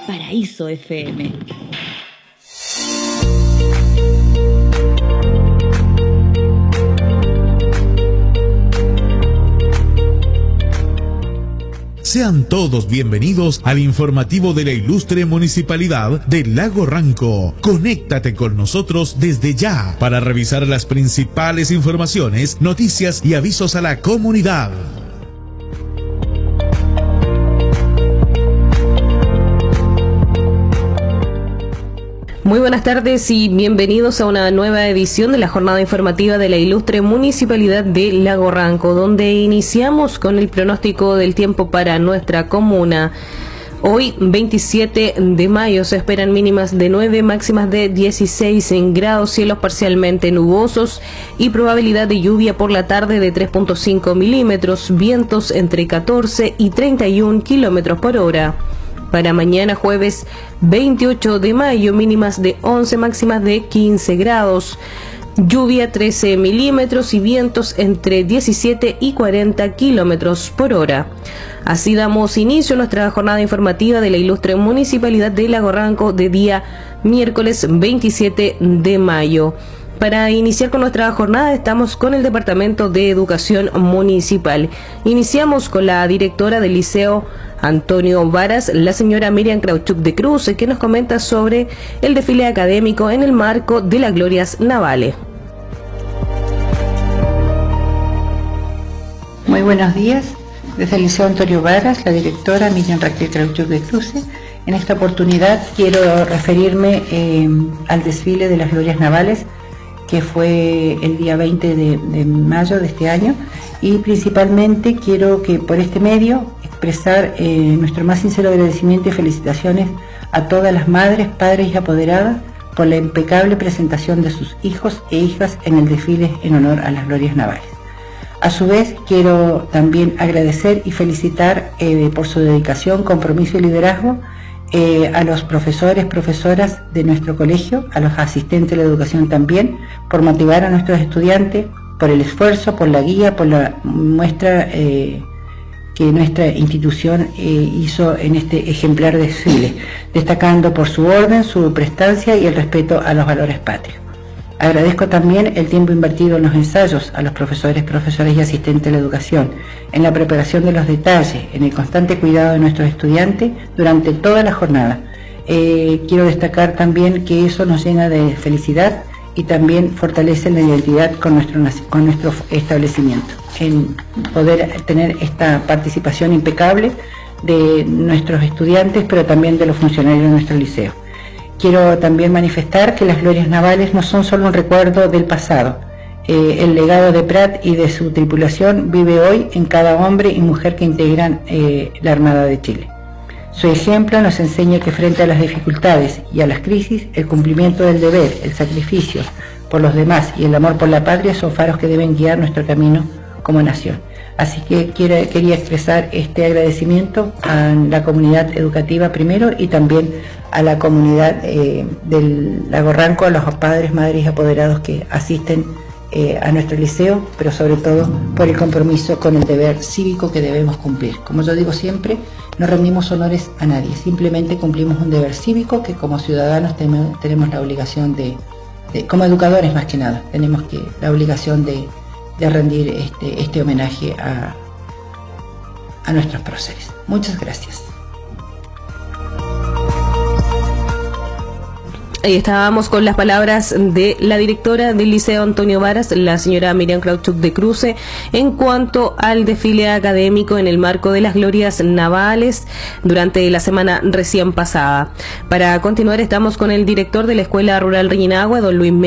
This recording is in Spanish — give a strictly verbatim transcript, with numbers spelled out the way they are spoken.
Paraíso F M. Sean todos bienvenidos al informativo de la ilustre Municipalidad de Lago Ranco. Conéctate con nosotros desde ya para revisar las principales informaciones, noticias y avisos a la comunidad. Muy buenas tardes y bienvenidos a una nueva edición de la jornada informativa de la ilustre Municipalidad de Lago Ranco, donde iniciamos con el pronóstico del tiempo para nuestra comuna. Hoy, veintisiete de mayo, se esperan mínimas de nueve, máximas de dieciséis grados, cielos parcialmente nubosos y probabilidad de lluvia por la tarde de tres punto cinco milímetros, vientos entre catorce y treinta y un kilómetros por hora. Para mañana jueves veintiocho de mayo, mínimas de once, máximas de quince grados, lluvia trece milímetros y vientos entre diecisiete y cuarenta kilómetros por hora. Así damos inicio a nuestra jornada informativa de la ilustre Municipalidad de Lago Ranco de día miércoles veintisiete de mayo. Para iniciar con nuestra jornada estamos con el Departamento de Educación Municipal. Iniciamos con la directora del Liceo Antonio Varas, la señora Miriam Krauchuk de Cruz, que nos comenta sobre el desfile académico en el marco de las glorias navales. Muy buenos días. Desde el Liceo Antonio Varas, la directora Miriam Raquel Krauchuk de Cruz. En esta oportunidad quiero referirme eh, al desfile de las glorias navales, que fue el día veinte de, de mayo de este año, y principalmente quiero que por este medio expresar eh, nuestro más sincero agradecimiento y felicitaciones a todas las madres, padres y apoderadas por la impecable presentación de sus hijos e hijas en el desfile en honor a las glorias navales. A su vez, quiero también agradecer y felicitar eh, por su dedicación, compromiso y liderazgo eh, a los profesores, profesoras de nuestro colegio, a los asistentes de la educación también, por motivar a nuestros estudiantes, por el esfuerzo, por la guía, por la muestra eh, que nuestra institución eh, hizo en este ejemplar desfile, destacando por su orden, su prestancia y el respeto a los valores patrios. Agradezco también el tiempo invertido en los ensayos a los profesores, profesoras y asistentes de la educación, en la preparación de los detalles, en el constante cuidado de nuestros estudiantes durante toda la jornada. Eh, quiero destacar también que eso nos llena de felicidad y también fortalece la identidad con nuestro, con nuestro establecimiento, en poder tener esta participación impecable de nuestros estudiantes, pero también de los funcionarios de nuestro liceo. Quiero también manifestar que las glorias navales no son solo un recuerdo del pasado. Eh, el legado de Prat y de su tripulación vive hoy en cada hombre y mujer que integran eh, la Armada de Chile. Su ejemplo nos enseña que frente a las dificultades y a las crisis, el cumplimiento del deber, el sacrificio por los demás y el amor por la patria son faros que deben guiar nuestro camino como nación. Así que quiero, quería expresar este agradecimiento a la comunidad educativa primero y también a la comunidad eh, del Lago Ranco, a los padres, madres y apoderados que asisten eh, a nuestro liceo, pero sobre todo por el compromiso con el deber cívico que debemos cumplir. Como yo digo siempre, no rendimos honores a nadie, simplemente cumplimos un deber cívico que como ciudadanos tenemos, tenemos la obligación de, de, como educadores más que nada, tenemos que la obligación de de rendir este, este homenaje a, a nuestros próceres. Muchas gracias. Ahí estábamos con las palabras de la directora del Liceo Antonio Varas, la señora Miriam Krauchuk de Cruce, en cuanto al desfile académico en el marco de las glorias navales durante la semana recién pasada. Para continuar estamos con el director de la Escuela Rural Reñinagua, don Luis